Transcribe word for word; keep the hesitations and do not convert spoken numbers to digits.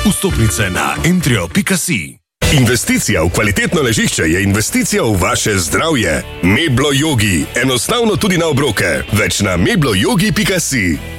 Vstopnice na entrio pika si. Investicija v kvalitetno ležišče je investicija v vaše zdravje. Meblo Yogi. Enostavno tudi na obroke. Več na meblo yogi pika si.